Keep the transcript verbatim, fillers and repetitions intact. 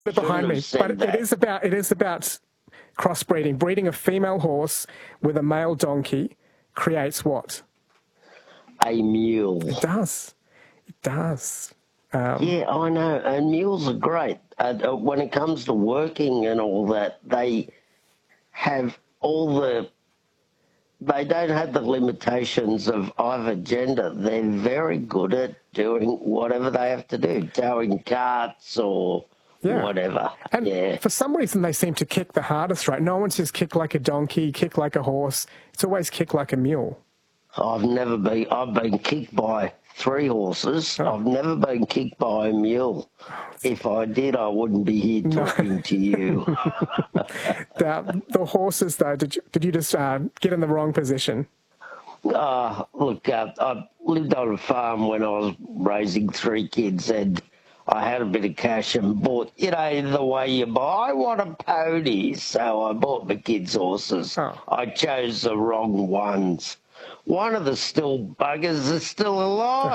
it behind me, but that. it is about it is about crossbreeding. Breeding a female horse with a male donkey creates what? A mule. It does. It does. Um, yeah, I know, and mules are great. Uh, uh, when it comes to working and all that, they have all the. They don't have the limitations of either gender. They're very good at doing whatever they have to do, towing carts or yeah. whatever. And yeah. for some reason, they seem to kick the hardest, right? No one says kick like a donkey, kick like a horse. It's always kick like a mule. I've never been. I've been kicked by three horses. Oh. I've never been kicked by a mule. If I did, I wouldn't be here talking no. to you. the, the horses, though, did you, did you just uh, get in the wrong position? Uh, look, uh, I lived on a farm when I was raising three kids, and I had a bit of cash and bought, you know, the way you buy, I want a pony. So I bought my kids' horses. Oh. I chose the wrong ones. One of the still buggers is still alive.